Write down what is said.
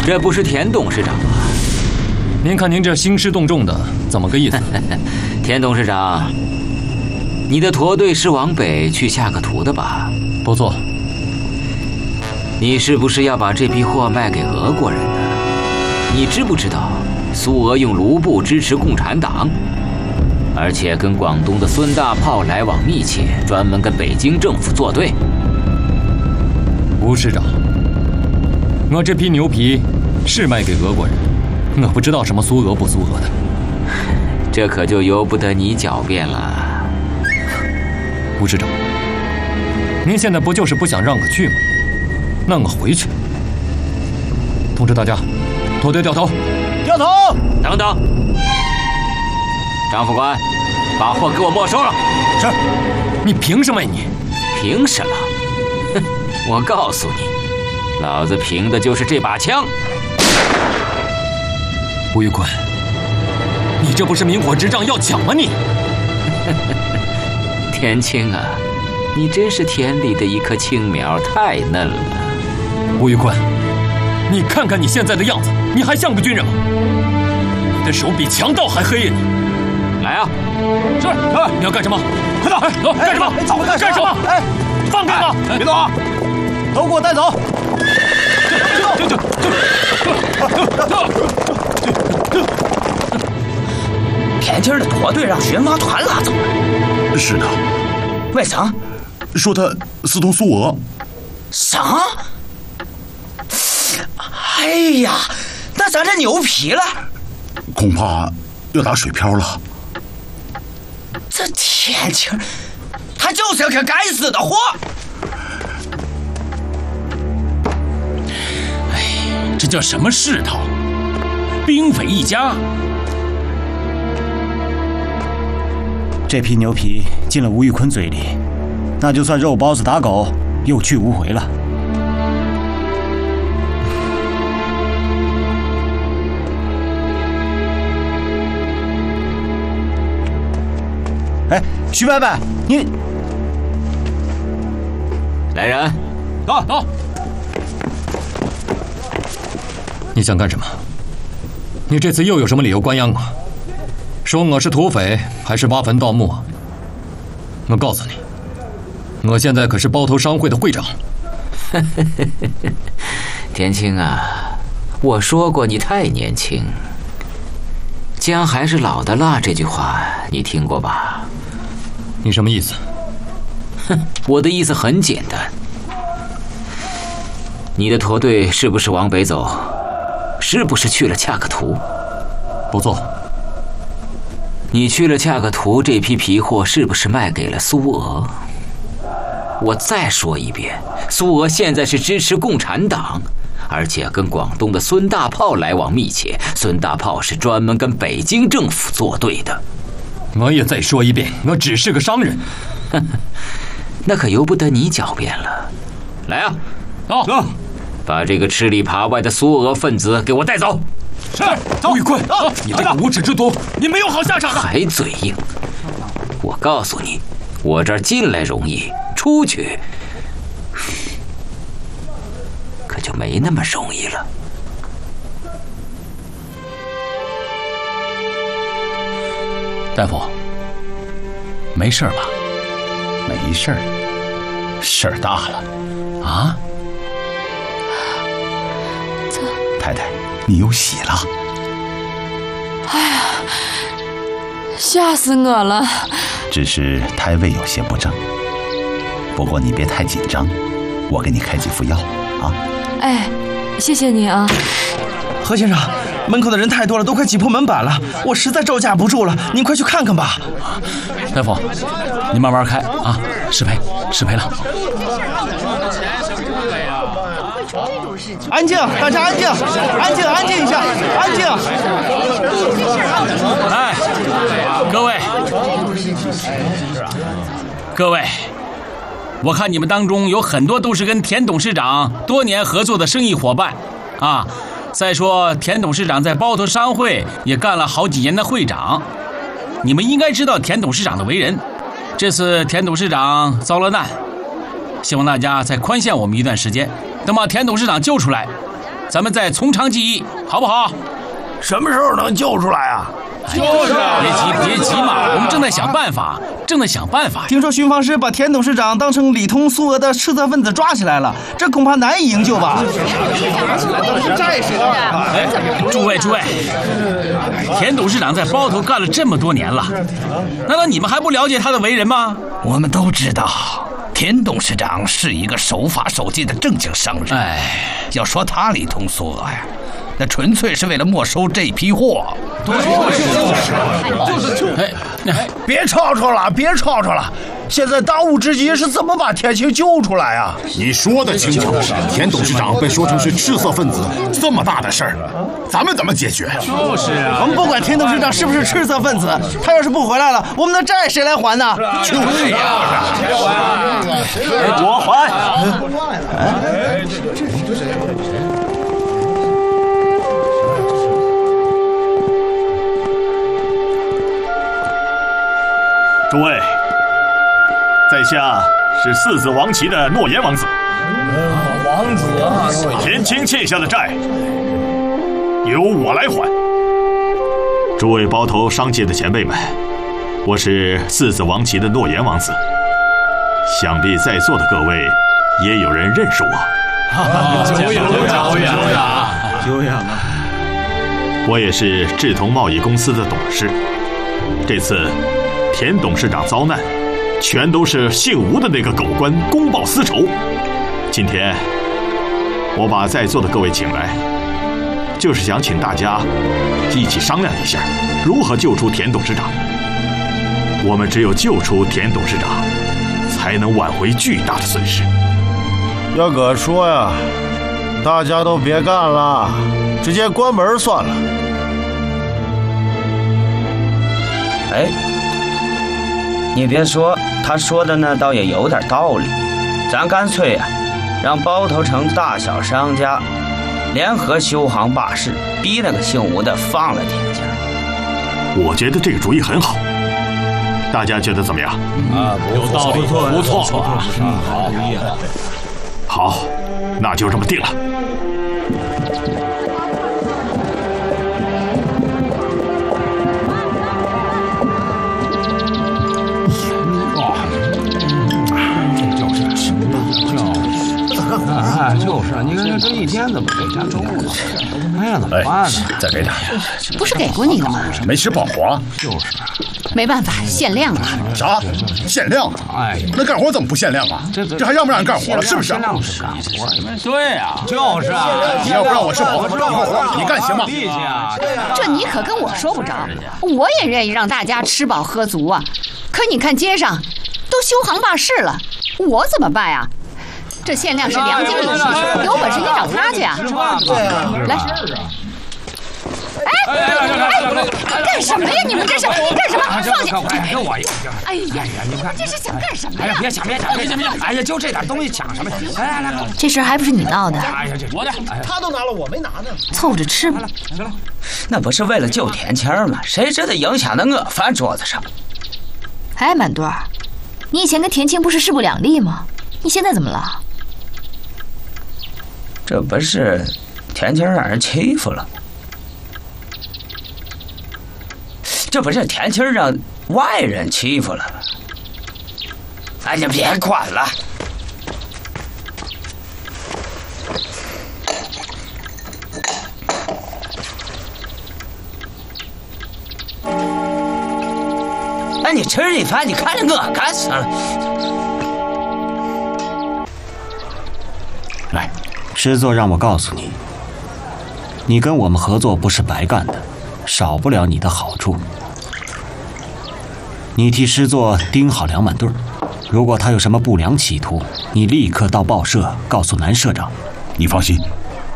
这不是田董事长吗？ 您看您这兴师动众的，怎么个意思？ 田董事长，你的驼队是往北去下个图的吧？ 不错。 你是不是要把这批货卖给俄国人呢？你知不知道，苏俄用卢布支持共产党，而且跟广东的孙大炮来往密切，专门跟北京政府作对。 吴师长，我这批牛皮是卖给俄国人。我不知道什么苏俄不苏俄的， 这可就由不得你狡辩了。 吴师长，您现在不就是不想让我去吗？那我回去。通知大家，驼队掉头。 掉头！ 等等，张副官，把货给我没收了。 是。你凭什么呀你？ 凭什么？哼！我告诉你，老子凭的就是这把枪。 吴玉坤，你这不是明火执仗要抢吗你？ 田青啊，你真是田里的一棵青苗，太嫩了。 吴玉坤，你看看你现在的样子，你还像个军人吗？你的手比强盗还黑呀你！来啊！是。你要干什么？快走！走！干什么？干什么？哎，放开我！别动啊！ 都给我带走！ 田青的驼队让巡防团拉走了。 是的。 为啥？ 说他私通苏俄。 啥？哎呀，那咱这牛皮了， 恐怕要打水漂了。 这田青，他就是个该死的货！ 哎，这叫什么世道？兵匪一家。 这批牛皮进了吴玉坤嘴里，那就算肉包子打狗，有去无回了。哎，徐伯伯，您来人， 到。 你想干什么？你这次又有什么理由关押我？说我是土匪还是挖坟盗墓？我告诉你，我现在可是包头商会的会长。 田青啊，我说过你太年轻。姜还是老的辣这句话你听过吧？ 你什么意思？ 哼，我的意思很简单。你的驼队是不是往北走？是不是去了恰克图？ 不错。 你去了恰克图，这批皮货是不是卖给了苏俄？我再说一遍，苏俄现在是支持共产党，而且跟广东的孙大炮来往密切。孙大炮是专门跟北京政府作对的。 我也再说一遍，我只是个商人。 那可由不得你狡辩了。来啊， 走！ 把这个吃里扒外的苏俄分子给我带走。 是。 吴玉坤，你这个无耻之徒，你没有好下场的。 还嘴硬！我告诉你，我这儿进来容易，出去可就没那么容易了。 大夫，没事吧？ 没事儿，事儿大了啊！ 太太，你有喜了！ 哎呀，吓死我了！ 只是胎位有些不正，不过你别太紧张，我给你开几副药啊。 哎，谢谢你啊。 何先生，门口的人太多了，都快挤破门板了，我实在招架不住了，您快去看看吧。 大夫，你慢慢开啊，失陪了。 安静，大家安静，安静一下，安静。 哎，各位，我看你们当中有很多都是跟田董事长多年合作的生意伙伴啊。再说田董事长在包头商会也干了好几年的会长，你们应该知道田董事长的为人。这次田董事长遭了难，希望大家再宽限我们一段时间，等把田董事长救出来， 咱们再从长计议，好不好？ 什么时候能救出来啊？ 就是别急嘛，我们正在想办法。 听说巡防师把田董事长当成里通苏俄的赤色分子抓起来了，这恐怕难以营救吧？ 诸位，田董事长在包头干了这么多年了，难道你们还不了解他的为人吗？ 我们都知道，田董事长是一个守法守纪的正经商人。要说他里通苏俄呀，那纯粹是为了没收这批货。 别吵吵了！现在当务之急是怎么把田青救出来啊？ 你说的清楚，田董事长被说成是赤色分子，这么大的事儿，咱们怎么解决？ 就是啊，我们不管田董事长是不是赤色分子，他要是不回来了，我们的债谁来还呢？ 就是呀， 我还。 诸位，在下是四子王旗的诺言王子。 王子啊， 田青欠下的债由我来还。诸位包头商界的前辈们，我是四子王旗的诺言王子，想必在座的各位也有人认识我。 久仰啊！ 我也是志同贸易公司的董事。这次田董事长遭难，全都是姓吴的那个狗官公报私仇。今天我把在座的各位请来，就是想请大家一起商量一下，如何救出田董事长。我们只有救出田董事长，才能挽回巨大的损失。 要哥说呀，大家都别干了，直接关门算了。 哎，你别说，他说的呢倒也有点道理。咱干脆啊，让包头城大小商家联合修行罢市，逼那个姓吴的放了田青。 我觉得这个主意很好，大家觉得怎么样？ 有道理，不错， 好，那就这么定了。 就是啊，你看这一天怎么给家粥了？哎呀，怎么办呢？ 再给点。 不是给过你的吗？ 没吃饱啊。 就是。 没办法，限量了。 啥？限量？哎，那干活怎么不限量啊？这还让不让人干活了？是不是？ 限量是干活。 对啊， 就是啊。 你要不让我吃饱，你干行吗？ 这你可跟我说不着，我也愿意让大家吃饱喝足啊。可你看街上都修行罢市了，我怎么办呀？这限量是梁经理，有本事你找他去啊！来，干什么呀？你们这是干什么？放下！ 给我一个！ 哎呀，你们这是想干什么呀？ 哎呀，别抢！哎呀，就这点东西抢什么呀？来， 这事还不是你闹的？ 哎呀，这我的， 他都拿了，我没拿呢。 凑着吃吧。 那不是为了救田青吗？谁知道影响到我饭桌子上。 哎，满墩儿，你以前跟田青不是势不两立吗？你现在怎么了？ 这不是田青让人欺负了，这不是田青让外人欺负了。哎呀，别管了。哎，你吃你饭，你看着我干啥了？ 来。师座让我告诉你，你跟我们合作不是白干的，少不了你的好处。你替师座盯好梁满盾，如果他有什么不良企图，你立刻到报社告诉南社长。 你放心，